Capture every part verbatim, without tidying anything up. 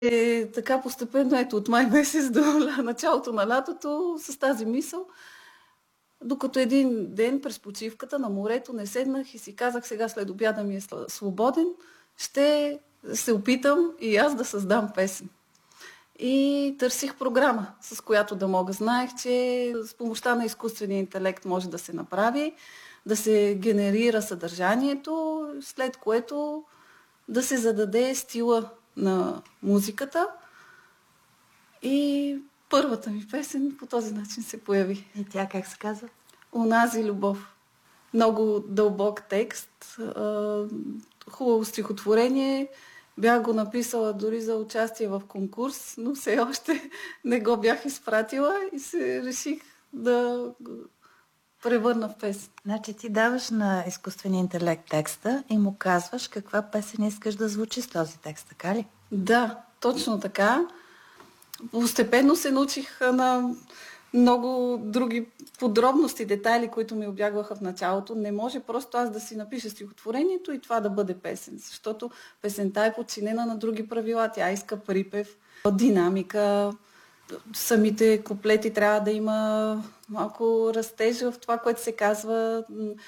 Е, така постепенно, ето от май месец до началото на лятото с тази мисъл, докато един ден през почивката на морето не седнах и си казах, сега след обяда ми е свободен, ще се опитам и аз да създам песен. И търсих програма, с която да мога. Знаех, че с помощта на изкуствения интелект може да се направи, да се генерира съдържанието, след което да се зададе стила на музиката. И първата ми песен по този начин се появи. И тя как се казва? Онази любов. Много дълбок текст, хубаво стихотворение. Бях го написала дори за участие в конкурс, но все още не го бях изпратила и се реших да го превърна в песен. Значи ти даваш на изкуствения интелект текста и му казваш каква песен искаш да звучи с този текст, така ли? Да, точно така. Постепенно се научих на много други подробности, детайли, които ми обягваха в началото. Не може просто аз да си напиша стихотворението и това да бъде песен, защото песента е подчинена на други правила. Тя иска припев, динамика, самите куплети трябва да има малко растеж в това, което се казва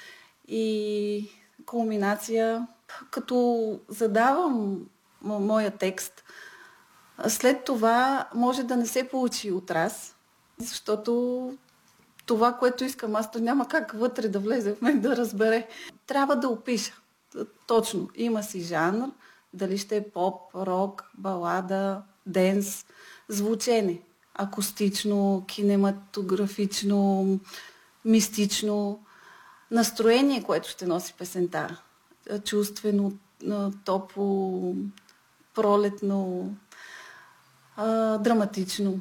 и кулминация. Като задавам моя текст, след това може да не се получи отраз, защото това, което искам аз, то няма как вътре да влезе в мен да разбере. Трябва да опиша. Точно. Има си жанр, дали ще е поп, рок, балада, денс, звучене. Акустично, кинематографично, мистично. Настроение, което ще носи песента. Чувствено, топло, пролетно, драматично.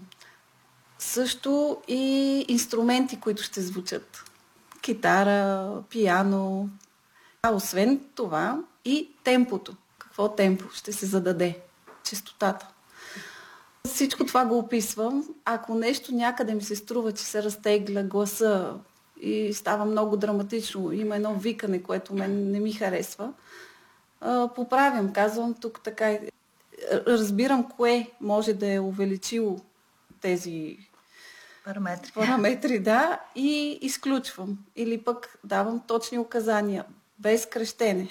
Също и инструменти, които ще звучат. Китара, пиано. А освен това и темпото. Какво темпо ще се зададе? Честотата. Всичко това го описвам. Ако нещо някъде ми се струва, че се разтегля гласа и става много драматично, има едно викане, което мен не ми харесва, поправям, казвам тук така. Разбирам кое може да е увеличило тези параметри. параметри, да, и изключвам. Или пък давам точни указания, без крещене.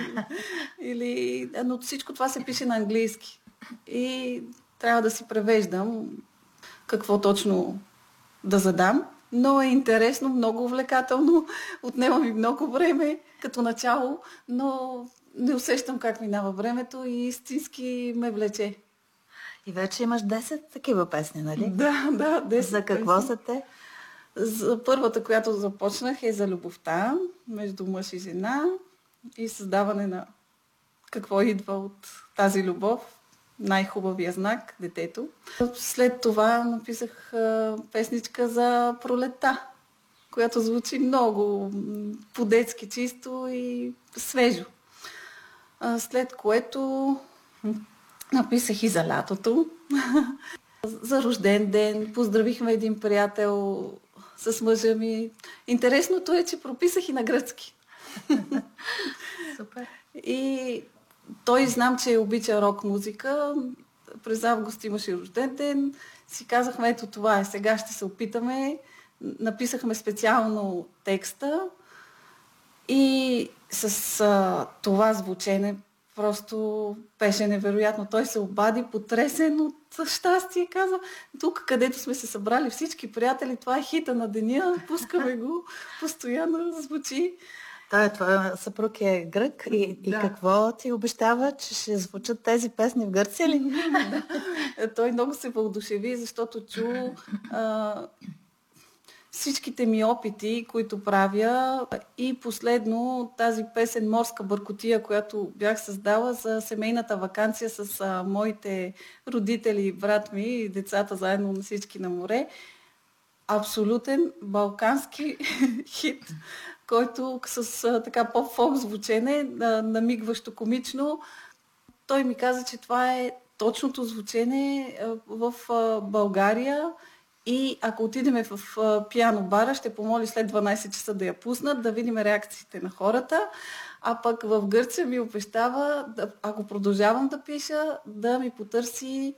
Или, но всичко това се пише на английски. И трябва да си превеждам какво точно да задам. Но е интересно, много увлекателно, отнема ми много време като начало, но не усещам как минава времето и истински ме влече. И вече имаш десет такива песни, нали? Да, да, десет. За какво песни са те? За първата, която започнах, е за любовта между мъж и жена и създаване на какво идва от тази любов. Най-хубавия знак, детето. След това написах песничка за пролетта, която звучи много по-детски чисто и свежо. След което написах и за лятото, за рожден ден. Поздравихме един приятел с мъжа ми. Интересното е, че прописах и на гръцки. Супер. И той знам, че обича рок музика. През август имаше рожден ден. Си казахме, ето това е, сега ще се опитаме. Написахме специално текста и с а, това звучене просто беше невероятно. Той се обади потресен от щастие. Казва, тук където сме се събрали всички приятели, това е хита на деня, пускаме го, постоянно звучи. Той, твой съпруг е грък и, да. И какво ти обещава, че ще звучат тези песни в Гърция ли? Да. Той много се въодушеви, защото чу а, всичките ми опити, които правя, и последно тази песен "Морска бъркотия", която бях създала за семейната ваканция с а, моите родители, брат ми и децата заедно на всички на море. Абсолютен балкански хит, който с а, така поп-фолк звучене, а, намигващо комично. Той ми каза, че това е точното звучене а, в а, България. И ако отидем в а, пиано бара, ще помоли след дванайсет часа да я пуснат, да видим реакциите на хората. А пък в Гърция ми обещава, да, ако продължавам да пиша, да ми потърси